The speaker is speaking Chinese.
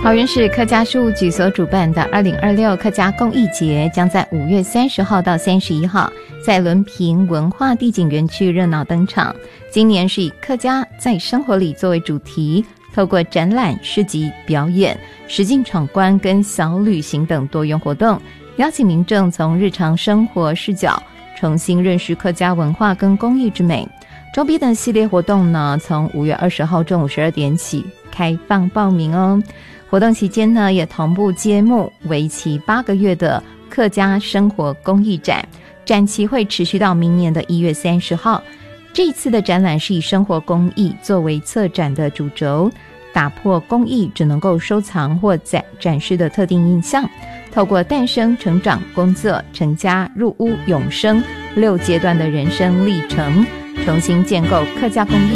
桃园市客家事务局所主办的2026客家公益节将在5月30号到31号在伦平文化地景园区热闹登场。今年是以客家在生活里作为主题，透过展览、市集、表演、实境闯关跟小旅行等多元活动，邀请民众从日常生活视角重新认识客家文化跟工艺之美。周边的系列活动呢，从5月20号中午12点起开放报名哦。活动期间呢，也同步揭幕为期8个月的客家生活工艺展，展期会持续到明年的1月30号。这一次的展览是以生活工艺作为策展的主轴，打破工艺只能够收藏或展示的特定印象，透过诞生、成长、工作、成家、入屋、永生6阶段的人生历程，重新建构客家工艺